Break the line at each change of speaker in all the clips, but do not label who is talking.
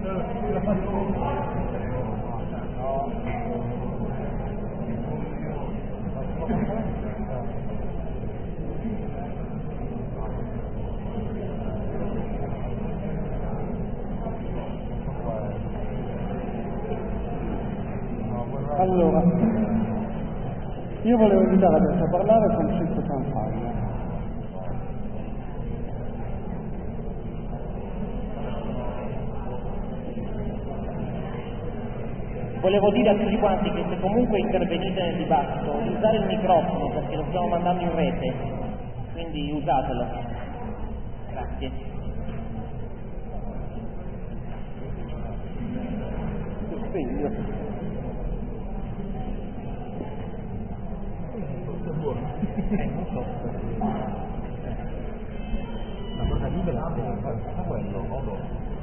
Allora, io volevo invitare adesso a parlare Francesco Campagna.
Volevo dire a tutti quanti che se comunque intervenite nel dibattito, di usare il microfono perché lo stiamo mandando in rete, quindi usatelo. Grazie.
Sostegno.
Non so.
La cosa libera è quello, modo.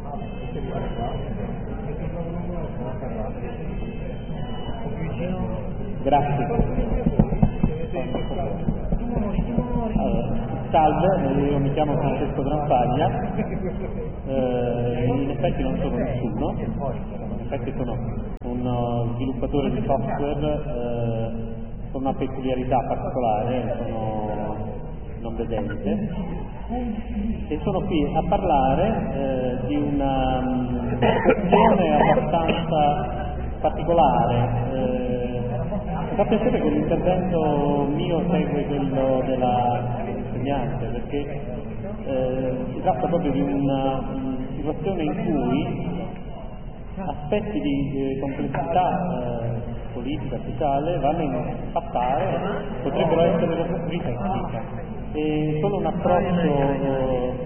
Grazie. Salve, io mi chiamo Francesco Campagna, in effetti non sono nessuno, in effetti sono uno sviluppatore di software con una peculiarità particolare, sono non vedente, e sono qui a parlare di una questione abbastanza particolare. Mi fa piacere che l'intervento mio segue quello dell'insegnante, perché si tratta proprio di una situazione in cui aspetti di complessità politica, sociale vanno a impattare, potrebbero essere riflessi, e solo un approccio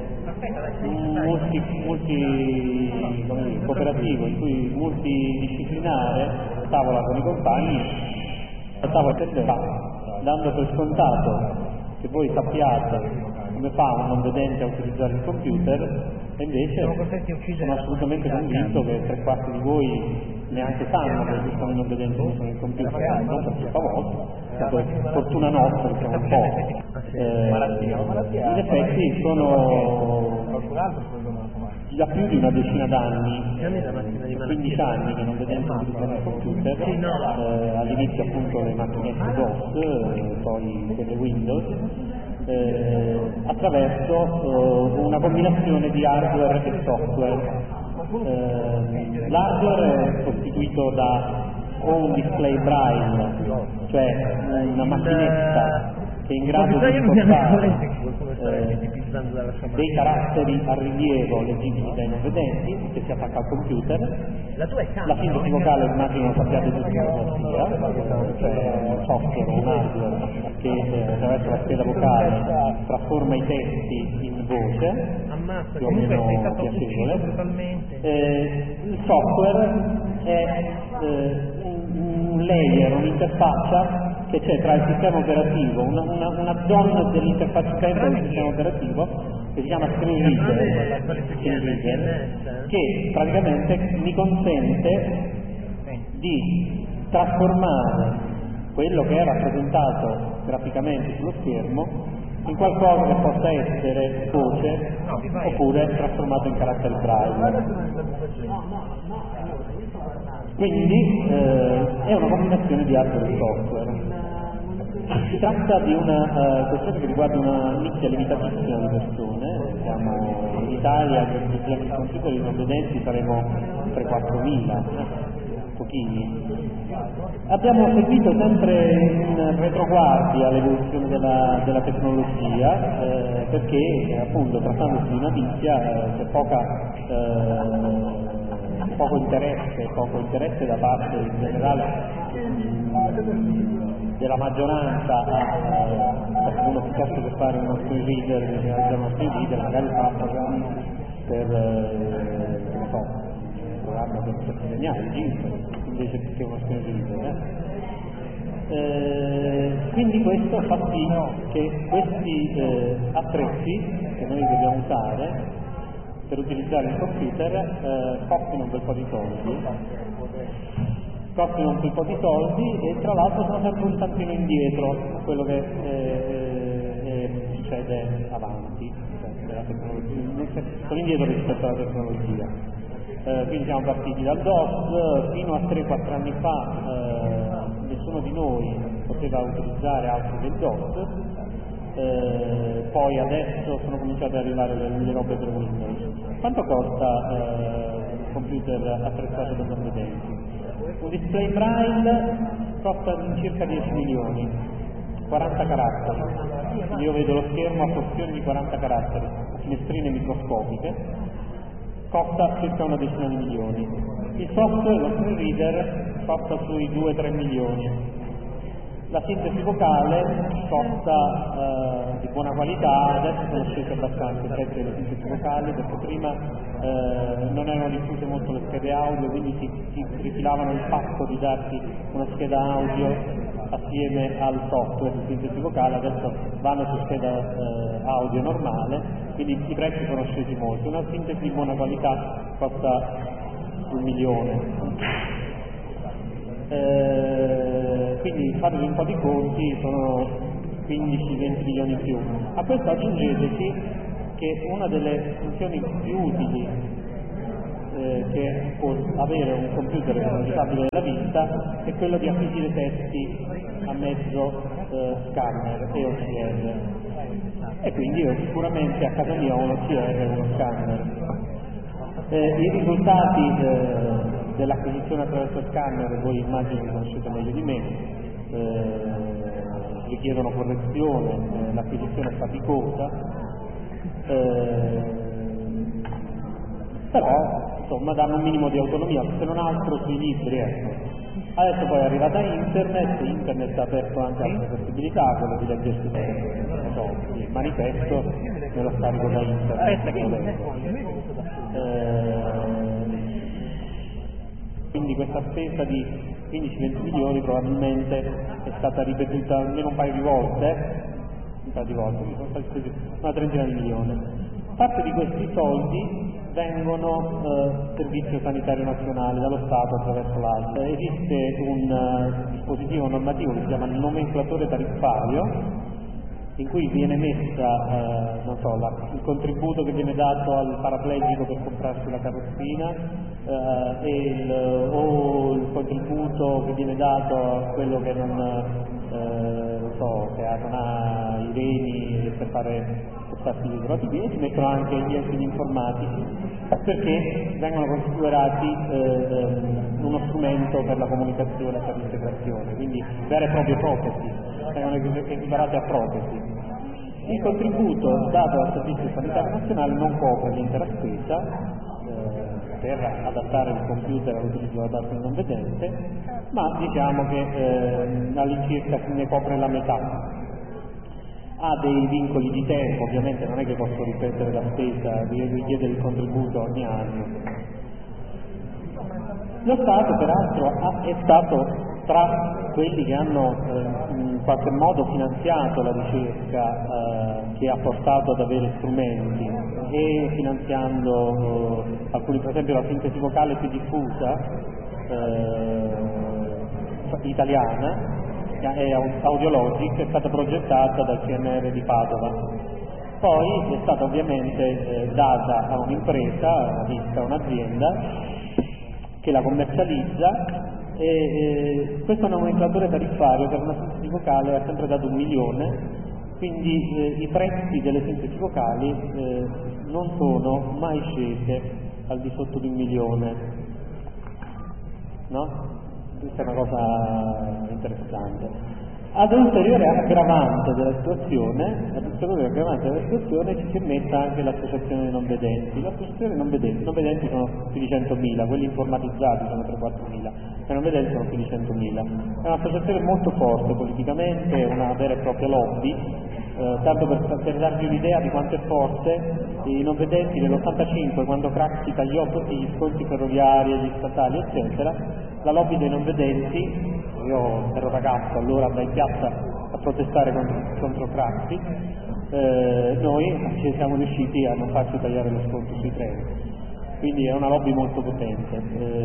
cooperativo, in cui multidisciplinare, a tavola con i compagni, a tavola dando per scontato che voi sappiate come fa un non vedente a utilizzare il computer, e invece sono assolutamente convinto che 3/4 di voi neanche sanno che esistono i non vedenti che usano il computer, non per colpa vostra, per fortuna nostra, diciamo un po'. In effetti sono da più di una decina d'anni, 15 anni che non vedenti utilizzano il computer, all'inizio appunto le macchinette DOS, poi quelle Windows, attraverso una combinazione di hardware e software. L'hardware è costituito da un display braille, cioè una macchinetta che è in grado di spostare dei caratteri a rilievo leggibili dai non vedenti, che si attacca al computer. La sintesi vocale immagino sappiate tutti cosa sia, cioè un software o un hardware che attraverso la scheda vocale trasforma i testi in voce, più o meno piacevole. Il software è un layer, un'interfaccia che c'è tra il sistema operativo, una zona dell'interfaccia utente del sistema operativo che si chiama screen reader, che praticamente mi consente di trasformare quello che è rappresentato graficamente sullo schermo in qualcosa che possa essere voce oppure trasformato in caratteri braille. Quindi è una combinazione di hardware e software. Si tratta di una questione che riguarda una nicchia limitatissima di persone. Siamo in Italia, che gli computer non vedenti saremo 3-4 mila, pochini. Abbiamo seguito sempre in retroguardia l'evoluzione della tecnologia, perché appunto trattandosi di una nicchia c'è poco interesse da parte in generale della maggioranza a uno piuttosto che fare uno screen reader, realizzare uno screen reader, magari fa un programma per un programma per segnali, invece che uno screen reader. Quindi questo fa sì che questi attrezzi che noi dobbiamo usare per utilizzare il computer costino un bel po' di soldi, e tra l'altro sono sempre un tantino indietro a quello che succede avanti, cioè della tecnologia, sono indietro rispetto alla tecnologia. quindi siamo partiti dal DOS. Fino a 3-4 anni fa nessuno di noi poteva utilizzare altro che il DOS, poi adesso sono cominciate ad arrivare le robe per Windows. Quanto costa un computer attrezzato da non vedenti? Un display braille costa circa 10 milioni, 40 caratteri. Io vedo lo schermo a porzioni di 40 caratteri, finestrine microscopiche, costa circa una decina di milioni. Il software, lo screen reader, costa sui 2-3 milioni. La sintesi vocale costa di buona qualità, adesso sono scesi abbastanza i prezzi delle sintesi vocali, perché prima non erano diffuse molto le schede audio, quindi si rifilavano il pacco di darti una scheda audio assieme al software di sintesi vocale, adesso vanno su scheda audio normale, quindi i prezzi sono scesi molto. Una sintesi di buona qualità costa 1 milione. Quindi fatevi un po' di conti, sono 15-20 milioni in più. A questo aggiungeteci che una delle funzioni più utili che può avere un computer disabile della vista è quello di acquisire testi a mezzo scanner e OCR, e quindi io sicuramente a casa mia ho un OCR e uno scanner. I risultati dell'acquisizione attraverso scanner voi immagino che conoscete meglio di me, richiedono correzione, l'acquisizione è faticosa, però insomma danno un minimo di autonomia, se non altro sui libri, ecco. Adesso poi è arrivata internet ha aperto anche altre possibilità, quello di leggersi il manifesto me lo scarico da internet. Quindi questa spesa di 15-20 milioni probabilmente è stata ripetuta almeno un paio di volte, quindi sono stati spesi una trentina di milioni. Parte di questi soldi vengono Servizio Sanitario Nazionale dallo Stato attraverso l'ASL. Esiste un dispositivo normativo che si chiama il nomenclatore tariffario, in cui viene messa il contributo che viene dato al paraplegico per comprarsi la carrozzina o il contributo che viene dato a quello che non ha i reni per farsi gli idrati, si mettono anche gli esili informatici, perché vengono considerati uno strumento per la comunicazione e per l'integrazione, quindi vere e proprie protesi, vengono equiparate a protesi. Il contributo dato dal Servizio Sanitario Nazionale non copre l'intera spesa per adattare il computer all'utilizzo da parte del non vedente, ma diciamo che all'incirca se ne copre la metà. Ha dei vincoli di tempo, ovviamente non è che posso ripetere la spesa, richiedere il contributo ogni anno. Lo Stato peraltro è stato tra quelli che hanno in qualche modo finanziato la ricerca che ha portato ad avere strumenti, e finanziando alcuni, per esempio la sintesi vocale più diffusa italiana è Audiologic, è stata progettata dal CNR di Padova, poi è stata ovviamente data a un'impresa, a un'azienda che la commercializza, e questo nomenclatore tariffario per una sintesi vocale ha sempre dato 1 milione, quindi i prezzi delle sintesi vocali non sono mai scese al di sotto di 1 milione, no? Questa è una cosa interessante. Ad ulteriore aggravante della situazione ci si è messa anche l'associazione dei non vedenti. L'associazione dei non vedenti sono più di 100.000, quelli informatizzati sono 3-4.000, i non vedenti sono più di 100.000. È un'associazione molto forte politicamente, una vera e propria lobby, tanto per darvi un'idea di quanto è forte. I non vedenti nell'85, quando Craxi tagliò tutti gli sconti ferroviari, gli statali eccetera, la lobby dei non vedenti, io ero ragazzo allora, andai in piazza a protestare contro Craxi, noi ci siamo riusciti a non farci tagliare lo sconto sui treni, quindi è una lobby molto potente.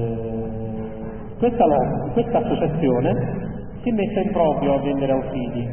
Questa associazione si è messa in proprio a vendere ausili,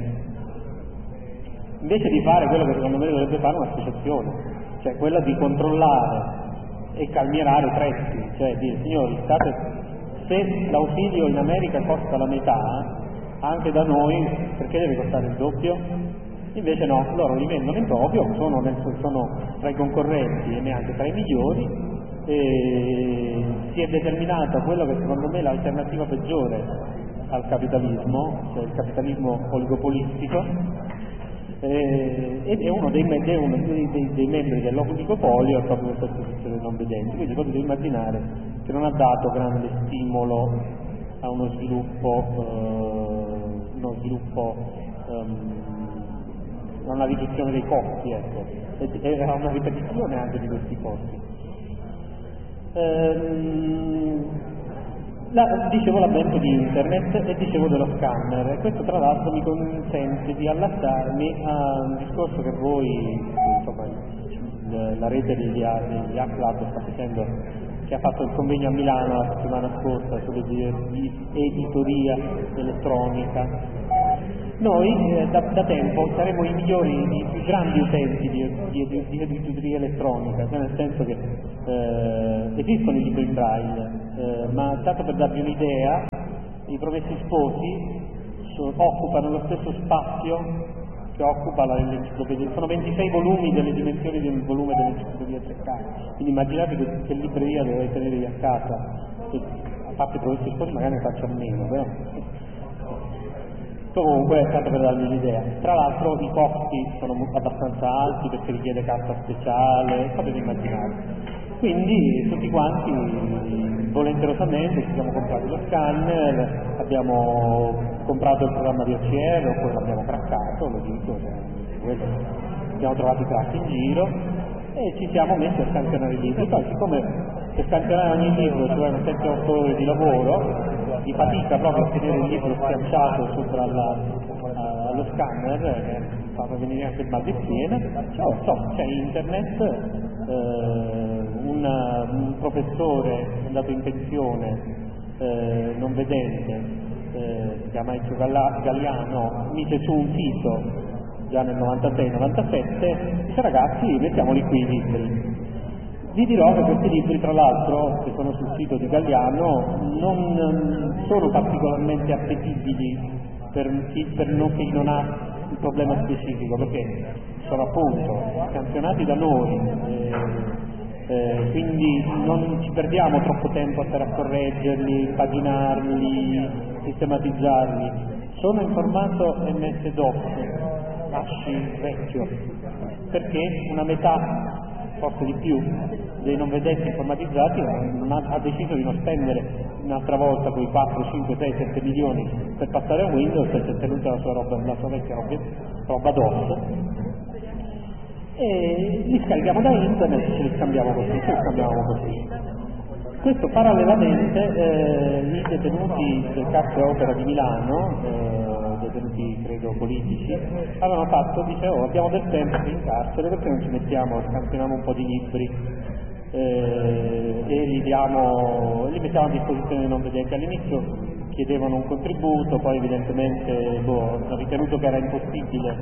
invece di fare quello che secondo me dovrebbe fare un'associazione, cioè quella di controllare e calmierare i prezzi, cioè dire signori, se l'ausilio in America costa la metà, anche da noi perché deve costare il doppio? Invece no, loro li vendono in proprio, sono tra i concorrenti e neanche tra i migliori, e si è determinata quello che secondo me è l'alternativa peggiore al capitalismo, cioè il capitalismo oligopolistico, ed è uno dei membri dell'oligopolio proprio questa posizione dei non vedenti, quindi potete immaginare che non ha dato grande stimolo a uno sviluppo a una riduzione dei costi, ecco, e a una ripetizione anche di questi costi. Dicevo l'avvento di internet e dicevo dello scanner, e questo tra l'altro mi consente di allacciarmi a un discorso che voi, insomma, la rete degli Hack Lab sta facendo, che ha fatto il convegno a Milano la settimana scorsa sull'editoria elettronica. Noi da tempo saremo i migliori, i più grandi utenti di editoria elettronica, cioè nel senso che esistono i libri in braille, ma tanto per darvi un'idea, i Promessi Sposi occupano lo stesso spazio che occupa l'enciclopedia, sono 26 volumi delle dimensioni di un volume dell'enciclopedia Treccani, quindi immaginate che libreria dovete tenere a casa, a parte i Promessi Sposi magari ne faccio a meno, però comunque tanto per darvi l'idea. Tra l'altro i costi sono abbastanza alti perché richiede carta speciale, potete immaginare. Quindi tutti quanti volenterosamente ci siamo comprati lo scanner, abbiamo comprato il programma di OCR, oppure l'abbiamo craccato, lo dico, abbiamo trovato i crack in giro e ci siamo messi a scansionare i libri. Poi siccome per scansionare ogni libro ci vogliono 7-8 ore di lavoro, di fatica proprio a tenere il libro schiacciato sopra allo scanner, che fa venire anche il mal di schiena, c'è internet, un professore andato in pensione, non vedente, si chiama Ezio Galliano, mise su un sito già nel 96-97, dice ragazzi mettiamoli qui i libri. Vi dirò che questi libri, tra l'altro, che sono sul sito di Galliano, non sono particolarmente appetibili per chi non ha il problema specifico, perché sono appunto scansionati da noi, quindi non ci perdiamo troppo tempo a stare a correggerli, paginarli, sistematizzarli. Sono in formato MS-DOS, ASCII vecchio, perché una metà, forse di più, dei non vedenti informatizzati ha deciso di non spendere un'altra volta quei 4, 5, 6, 7 milioni per passare a Windows, e si è tenuta la sua vecchia roba DOS, e li scarichiamo da internet e ce li scambiamo così. Questo parallelamente i detenuti del carcere Opera di Milano, detenuti credo politici, avevano fatto, abbiamo del tempo qui in carcere, perché non ci mettiamo, scansioniamo un po' di libri e li mettiamo a disposizione dei non vedenti. All'inizio chiedevano un contributo, poi evidentemente hanno ritenuto che era impossibile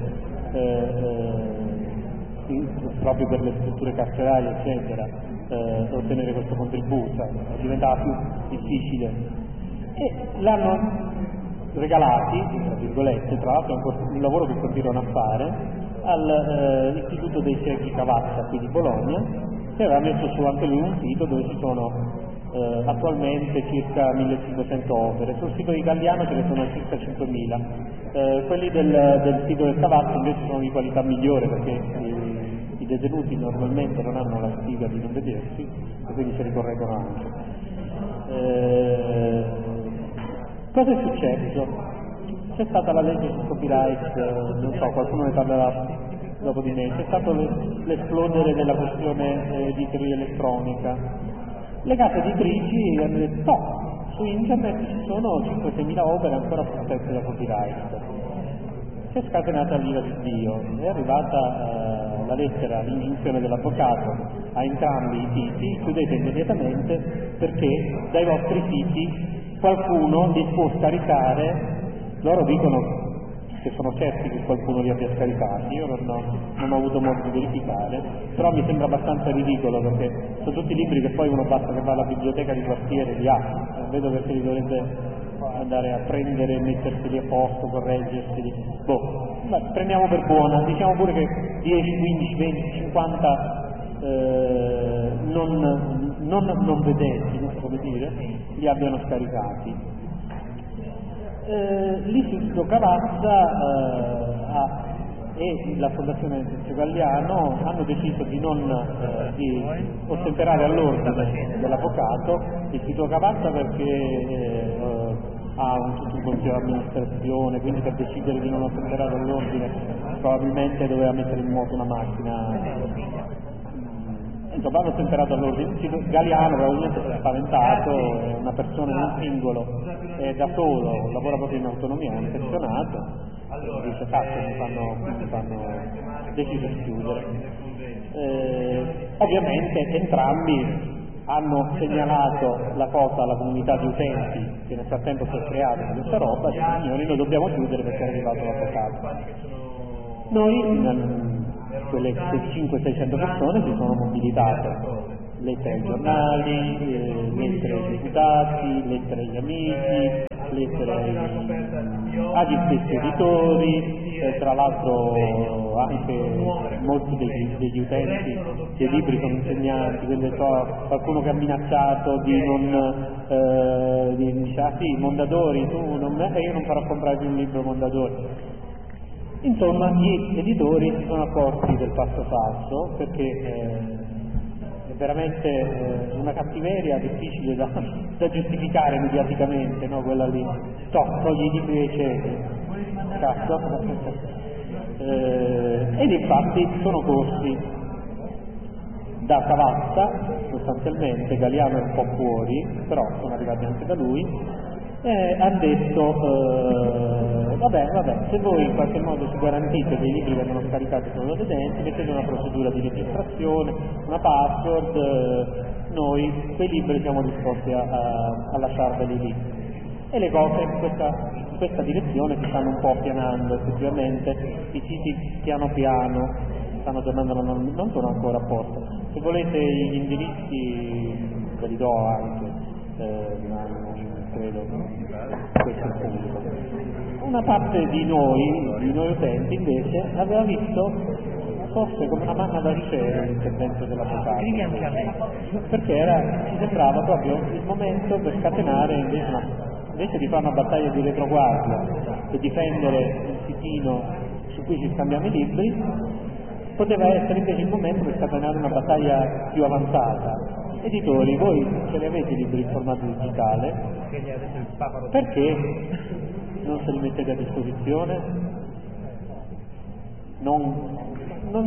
proprio per le strutture carcerarie eccetera ottenere questo contributo, diventava più difficile e l'hanno regalati, tra virgolette, tra l'altro è un lavoro che continuano a fare, all'Istituto dei Ciechi Cavazza qui di Bologna, che aveva messo su anche lui un sito dove ci sono attualmente circa 1500 opere. Sul sito di Galliano ce ne sono circa 5.000. Quelli del sito del Cavazza invece sono di qualità migliore, perché i detenuti normalmente non hanno la sfiga di non vedersi e quindi se li correggono anche. Cosa è successo? C'è stata la legge sul copyright, non so, qualcuno ne parlerà dopo di me, c'è stato l'esplodere della questione editoria elettronica. Le case editrici hanno detto no, su internet ci sono 5-6 mila opere ancora protette da copyright. Si è scatenata l'ira di Dio, è arrivata la lettera, l'ingiunzione dell'avvocato a entrambi i siti: chiudete immediatamente perché dai vostri siti qualcuno li può scaricare, loro dicono che sono certi che qualcuno li abbia scaricati, io non ho avuto modo di verificare, però mi sembra abbastanza ridicolo perché sono tutti libri che poi uno basta che va alla biblioteca di quartiere e li ha, non vedo perché li dovrebbe andare a prendere, metterseli a posto, correggerseli, prendiamo per buona, diciamo pure che 10, 15, 20, 50 non vedenti, non so come dire, li abbiano scaricati. L'Istituto Cavazza e la Fondazione Ezio Galliano hanno deciso di ottemperare all'ordine dell'avvocato. L'Istituto Cavazza perché ha tutto un consiglio di amministrazione, quindi per decidere di non ottemperare all'ordine probabilmente doveva mettere in moto una macchina. Insomma, hanno ottemperato all'ordine. Galliano probabilmente si è spaventato, è una persona in un singolo, è da solo, lavora proprio in autonomia, è un pensionato, dice mi fanno deciso di chiudere. Ovviamente entrambi hanno segnalato la cosa alla comunità di utenti che nel frattempo si è creata questa roba, signori noi dobbiamo chiudere perché è arrivato l'avvocato. Noi quelle 500-600 persone si sono mobilitate, lettere ai giornali, lettere ai deputati, lettere agli amici, lettere agli stessi editori, tra l'altro anche molti degli utenti dei libri sono insegnanti, quindi qualcuno che ha minacciato di dice Mondadori, io non farò comprare più un libro Mondadori. Insomma, gli editori si sono accorti del passo falso perché è veramente una cattiveria difficile da giustificare mediaticamente, no? Quella lì, togli i libri ai ciechi, cazzo. Ed infatti sono corsi da Cavazza, sostanzialmente, Galliano è un po' fuori, però sono arrivati anche da lui. Hanno detto vabbè, se voi in qualche modo ci garantite che i libri vengono scaricati solo da utenti, mettete una procedura di registrazione, una password, noi quei libri siamo disposti a lasciarveli lì. E le cose in questa direzione si stanno un po' appianando, effettivamente i siti piano piano stanno tornando, non sono ancora a posto. Se volete gli indirizzi ve li do anche, credo questo è il punto. Una parte di noi utenti invece aveva visto forse come una manna dal cielo l'intervento dell'avvocato, perché ci sembrava proprio il momento per scatenare invece di fare una battaglia di retroguardia e difendere il sitino su cui ci scambiamo i libri, poteva essere invece il momento per scatenare una battaglia più avanzata. Editori, voi ce li avete i libri in formato digitale, perché non se li mettete a disposizione? Non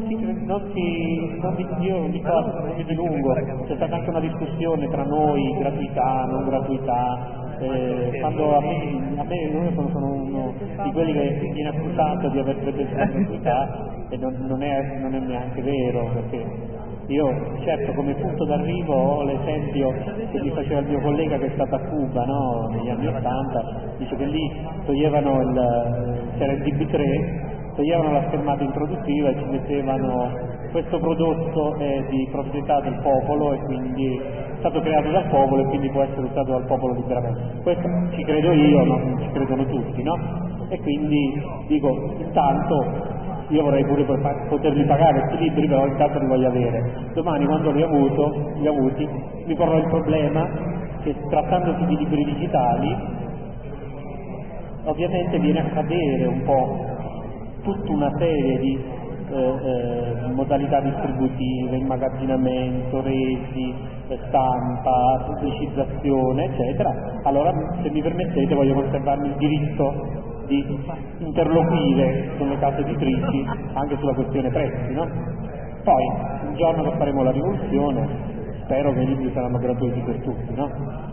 mi dilungo, c'è stata anche una discussione tra noi, gratuità, non gratuità, quando a me io sono uno di quelli che viene accusato di aver preteso la gratuità e non è neanche vero, perché io certo come punto d'arrivo ho l'esempio che gli faceva il mio collega che è stato a Cuba, no? Negli anni 80, dice che lì toglievano c'era il DB3, toglievano la schermata introduttiva e ci mettevano questo prodotto è di proprietà del popolo e quindi è stato creato dal popolo e quindi può essere usato dal popolo liberamente. Questo ci credo io, ma non ci credono tutti, no? E quindi dico, intanto io vorrei pure poterli pagare questi libri, però intanto li voglio avere. Domani quando li ho avuti mi porrò il problema che trattandosi di libri digitali ovviamente viene a cadere un po' tutta una serie di modalità distributive, immagazzinamento, reti, stampa, pubblicizzazione, eccetera. Allora, se mi permettete, voglio conservarmi il diritto di interloquire con le case editrici anche sulla questione prezzi, no? Poi, un giorno che faremo la rivoluzione, spero che i libri saranno gratuiti per tutti, no?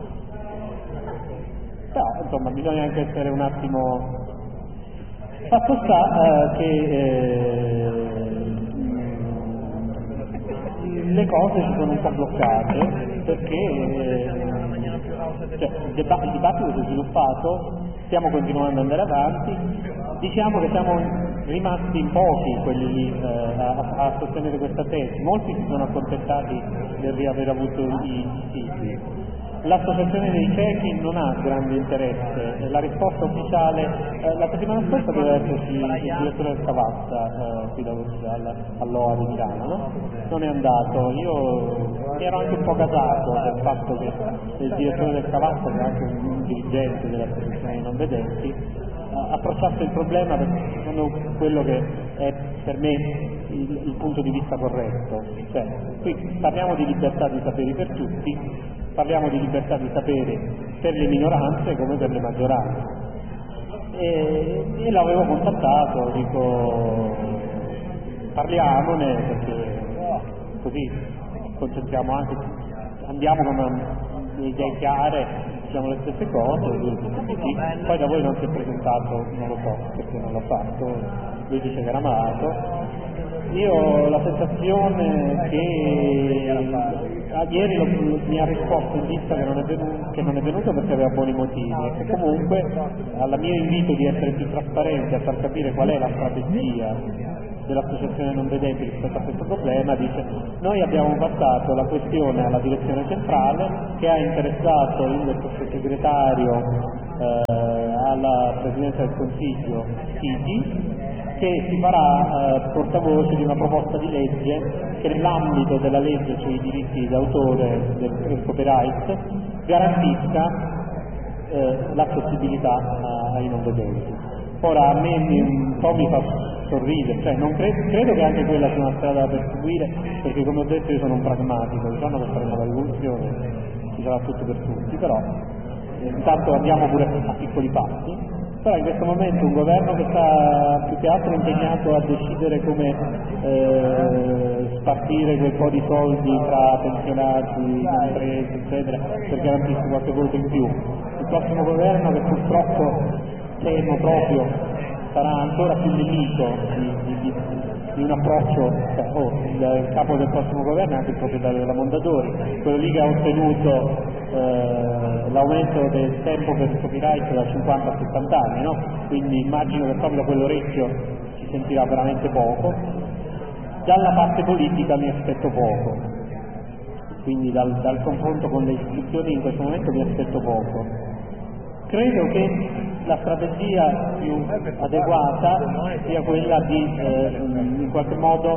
Però, insomma, bisogna anche essere un attimo... Fatto sta che le cose si sono un po' bloccate perché il dibattito si è sviluppato, stiamo continuando ad andare avanti, Diciamo che siamo rimasti in pochi quelli lì a sostenere questa tesi, molti si sono accontentati del riaver avuto i siti. L'associazione dei ciechi non ha grande interesse, la risposta ufficiale, la settimana scorsa doveva esserci il direttore del Cavazza qui all'OA di Milano, no? Non è andato, io mi ero anche un po' gasato del fatto che il direttore del Cavazza, che è anche un dirigente dell'associazione dei non vedenti, approcciasse il problema secondo quello che è per me il punto di vista corretto, cioè qui parliamo di libertà di saperi per tutti, parliamo di libertà di sapere per le minoranze come per le maggioranze e l'avevo contattato, dico parliamone perché così concentriamo anche, andiamo con le idee chiare, diciamo le stesse cose, poi da voi non si è presentato, non lo so perché non l'ha fatto, lui dice che era malato. Io ho la sensazione che ieri mi ha risposto in vista che non è venuto perché aveva buoni motivi e che comunque al mio invito di essere più trasparente a far capire qual è la strategia dell'associazione non vedenti rispetto a questo problema, dice noi abbiamo passato la questione alla direzione centrale che ha interessato il sottosegretario alla Presidenza del Consiglio Chigi, che si farà portavoce di una proposta di legge che nell'ambito della legge sui diritti d'autore del copyright garantisca l'accessibilità ai non vedenti. Ora a me un po' mi fa sorridere, cioè non credo che anche quella sia una strada da perseguire, perché come ho detto io sono un pragmatico, diciamo che faremo la rivoluzione, ci sarà tutto per tutti, però intanto andiamo pure a piccoli passi. Però in questo momento un governo che sta più che altro impegnato a decidere come spartire quel po' di soldi tra pensionati, imprese, eccetera, per garantirsi qualche voto in più. Il prossimo governo che purtroppo temo proprio sarà ancora più nemico di un approccio, il capo del prossimo governo è anche il proprietario della Mondadori, quello lì che ha ottenuto l'aumento del tempo per il copyright da 50 a 70 anni, no? Quindi immagino che proprio da quell'orecchio si sentirà veramente poco. Dalla parte politica mi aspetto poco, quindi dal confronto con le istituzioni in questo momento mi aspetto poco. Credo che la strategia più adeguata sia quella di in qualche modo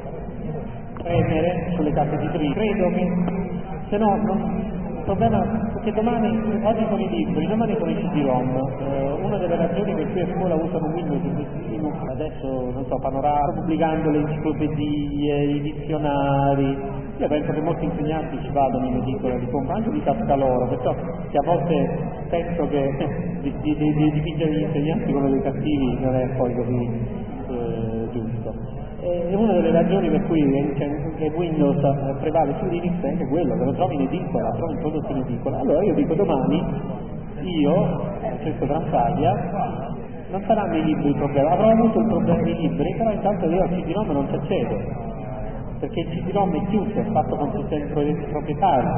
premere sulle case editrici. Credo che se no il problema perché domani, oggi sono i libri, domani sono i CD-ROM. Una delle ragioni per cui a scuola usano Windows adesso non so, Panorama, pubblicando le enciclopedie, i dizionari. Io penso che molti insegnanti ci vadano in edicola di compra anche di tasca loro, perciò che a volte penso che di dipingere gli insegnanti come dei cattivi non è poi così giusto. E una delle ragioni per cui Windows prevale su Linux è anche quello, che lo trovi in edicola, trovi il prodotto in edicola. Allora io dico domani, io, Francesco Tranfaglia, non saranno i libri il problema, avrò avuto il problema dei libri, però intanto io al CD-ROM non ci accedo, perché il CD-ROM è chiuso, è fatto con sistemi proprietari,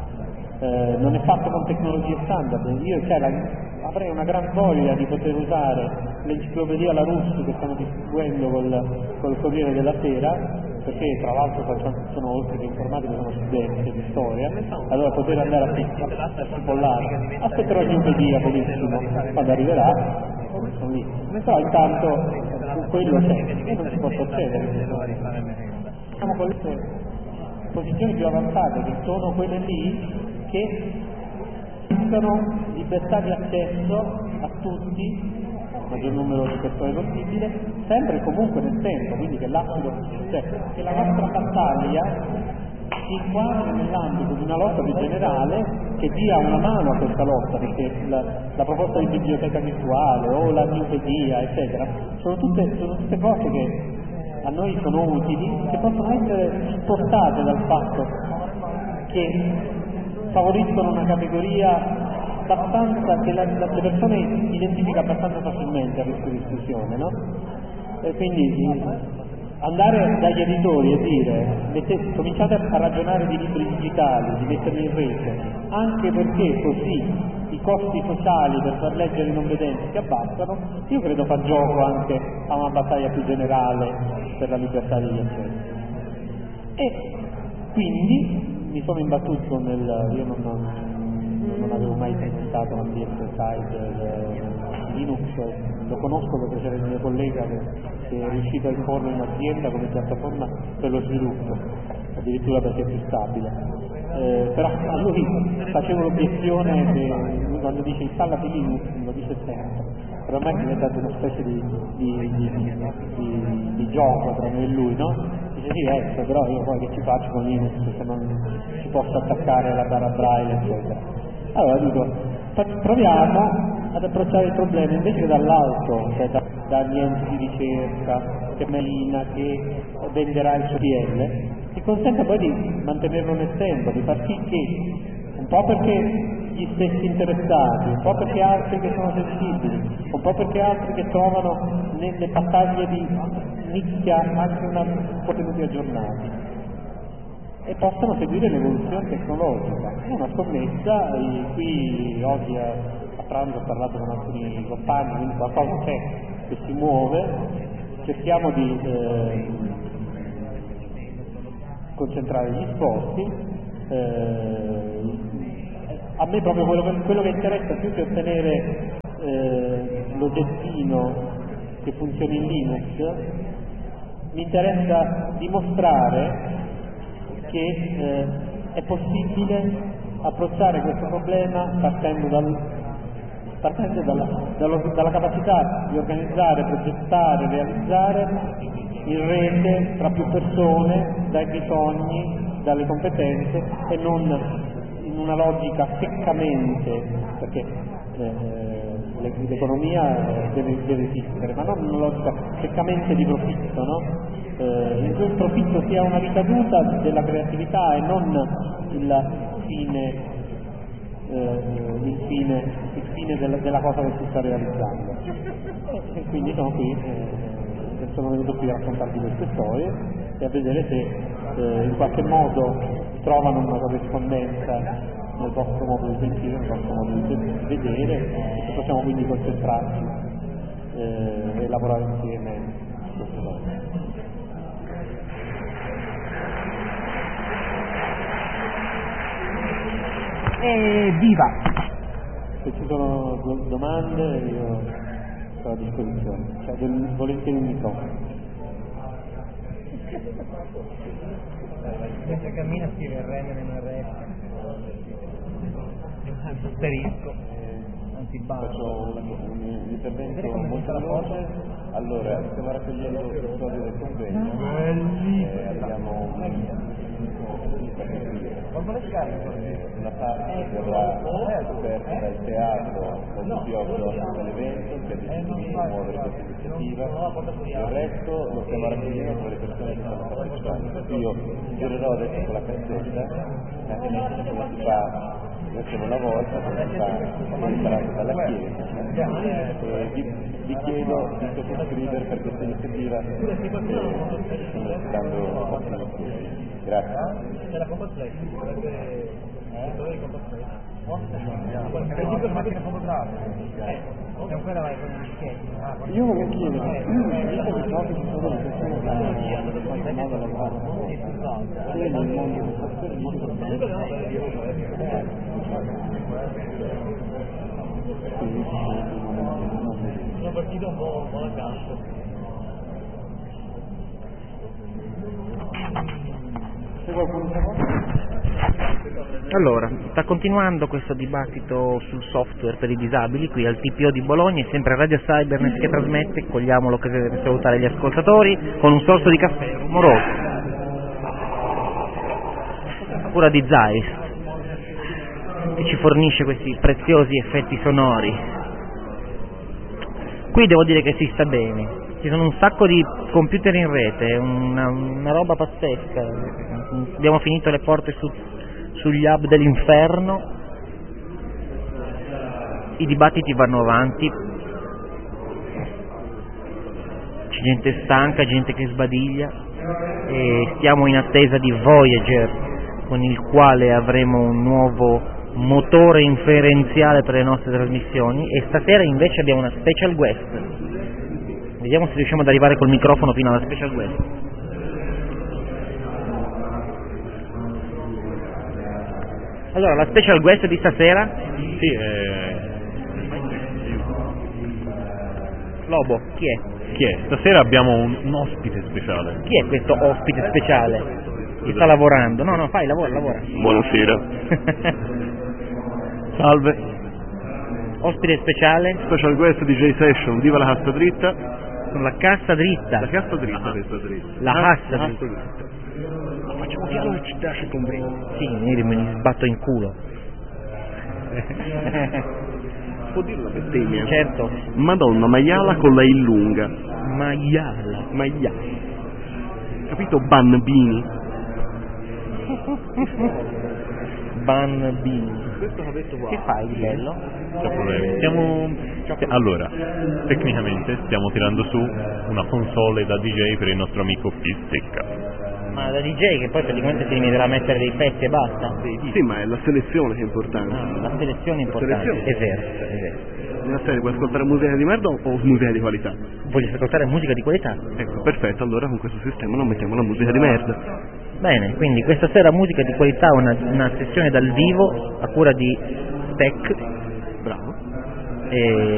non è fatto con tecnologie standard. Io avrei una gran voglia di poter usare l'enciclopedia Larousse che stanno distribuendo col Corriere della Sera, perché tra l'altro sono oltre che informatici, sono studenti di storia, allora poter andare a cipollare. Aspetterò il Newpedia, benissimo, quando arriverà, sono lì. Però intanto quello c'è e non si può succedere. Siamo con le posizioni più avanzate, che sono quelle lì che offrono libertà di accesso a tutti, il maggior numero di persone possibile, sempre e comunque nel tempo, quindi che l'acido, cioè che la nostra battaglia si inquadra nell'ambito di una lotta più generale che dia una mano a questa lotta, perché la proposta di biblioteca virtuale o la Newpedia, eccetera, sono tutte cose che a noi sono utili, che possono essere spostate dal fatto che favoriscono una categoria abbastanza che le persone identifica abbastanza facilmente a rischio di esclusione, no? E quindi andare dagli editori e dire cominciate a ragionare di libri digitali, di metterli in rete, anche perché così i costi sociali per far leggere i non vedenti si abbassano, io credo fa gioco anche a una battaglia più generale per la libertà degli accessi. E quindi mi sono imbattuto io non avevo mai presentato l'ambiente side Linux, lo conosco perché c'era il mio collega che è riuscito a imporlo in azienda come piattaforma per lo sviluppo, addirittura perché è più stabile. Però a lui facevo l'obiezione che quando dice installati Linux, lo dice sempre, per me è diventato una specie di gioco tra me e lui, no? Dice sì, però io poi che ci faccio con Linux se non ci posso attaccare la barra braille, eccetera. Allora dico, proviamo ad approcciare il problema invece che dall'alto, cioè dagli enti di ricerca, che Melina, che venderà il suo PL, che consenta poi di mantenerlo nel tempo, di far sì che, un po' perché gli stessi interessati, un po' perché altri che sono sensibili, un po' perché altri che trovano nelle battaglie di nicchia anche contenuti aggiornati, e possano seguire l'evoluzione tecnologica. È una scommessa, qui oggi a pranzo ho parlato con alcuni compagni, quindi qualcosa c'è che si muove, cerchiamo di concentrare gli sforzi. A me proprio quello che interessa più che ottenere l'oggettino che funzioni in Linux, mi interessa dimostrare che è possibile approcciare questo problema partendo dalla capacità di organizzare, progettare, realizzare in rete tra più persone, dai bisogni, dalle competenze, e non in una logica seccamente, perché l'economia deve esistere, ma non in una logica seccamente di profitto, no? In cui il profitto sia una ricaduta della creatività e non il fine della cosa che si sta realizzando. E quindi sono qui, sono venuto qui a raccontarvi queste storie e a vedere se in qualche modo trovano una corrispondenza nel vostro modo di sentire, nel vostro modo di vedere, e se possiamo quindi concentrarci e lavorare insieme su queste cose.
Evviva!
Se ci sono domande io sono a disposizione, cioè volentieri un microfono.
Mentre cammina scrive il rendere in RF, asterisco,
faccio un intervento molto veloce. Allora, stiamo raccogliendo il storia del convegno, abbiamo una parte verrà coperta dal teatro, dal Biotto, dall'evento che ha deciso di promuovere questa iniziativa. Il resto lo stiamo raccogliendo tra le persone che stanno partecipando. Io girerò adesso con la cassetta, come si fa una volta, come si fa imparato dalla Chiesa. Vi chiedo di sottoscrivere per questa iniziativa che stiamo dando molto studio. Grazie.
C'è la Compass Play,
Io voglio chiedere, visto che so che ci sono delle persone che hanno in qualche modo lavorato nel mondo del software,
sono partito un po' da caso. Allora, sta continuando questo dibattito sul software per i disabili qui al TPO di Bologna, è sempre Radio Cybernet che trasmette. Cogliamo l'occasione per salutare gli ascoltatori con un sorso di caffè rumoroso a cura di Zeiss, che ci fornisce questi preziosi effetti sonori. Qui devo dire che si sta bene, ci sono un sacco di computer in rete, una roba pazzesca. Abbiamo finito le porte sugli hub dell'inferno, i dibattiti vanno avanti, gente stanca, gente che sbadiglia, e stiamo in attesa di Voyager, con il quale avremo un nuovo motore inferenziale per le nostre trasmissioni, e stasera invece abbiamo una special guest. Vediamo se riusciamo ad arrivare col microfono fino alla special guest. Allora, la special guest di stasera?
Sì,
Lobo, chi è?
chi è? Stasera abbiamo un ospite speciale.
Chi è questo ospite speciale? Che sta lavorando? No, fai, lavora.
Buonasera.
Salve.
Ospite speciale?
Special guest DJ Session, viva la cassa dritta.
Con la cassa dritta.
La cassa dritta, questa dritta.
La cassa dritta.
Ma facciamo piano che ci piace con brillo.
Sì, io me li sbatto in culo.
Può dire la bestemmia?
Certo.
Madonna, maiala con la I lunga.
Maiala.
Capito? Bambini.
Bambini.
Questo che ha detto
Che fai di bello?
C'è problemi. Allora, tecnicamente stiamo tirando su una console da DJ per il nostro amico Pistecca.
Ma da DJ che poi praticamente si limiterà a mettere dei pezzi e basta.
Sì, ma è la selezione che è importante.
La selezione è importante.
selezione.
È vero.
Nella serie puoi ascoltare musica di merda o musica di qualità?
Voglio ascoltare musica di qualità.
Ecco, perfetto, allora con questo sistema non mettiamo la musica di merda.
Bene, quindi questa sera musica di qualità, una sessione dal vivo a cura di Spec.
Bravo.
E